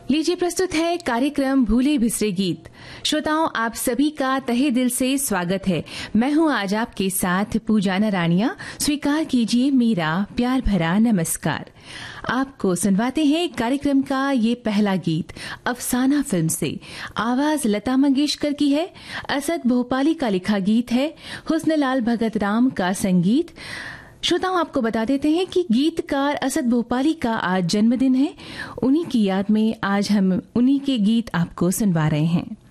लीजिए प्रस्तुत है कार्यक्रम भूले बिसरे गीत। श्रोताओं, आप सभी का तहे दिल से स्वागत है। मैं हूं आज आपके साथ पूजा नारायणिया। स्वीकार कीजिए मेरा प्यार भरा नमस्कार। आपको सुनवाते हैं कार्यक्रम का ये पहला गीत अफसाना फिल्म से। आवाज लता मंगेशकर की है, असद भोपाली का लिखा गीत है, हुस्नलाल भगत राम का संगीत। श्रोताओं, आपको बता देते हैं कि गीतकार असद भोपाली का आज जन्मदिन है। उन्हीं की याद में आज हम उन्हीं के गीत आपको सुनवा रहे हैं।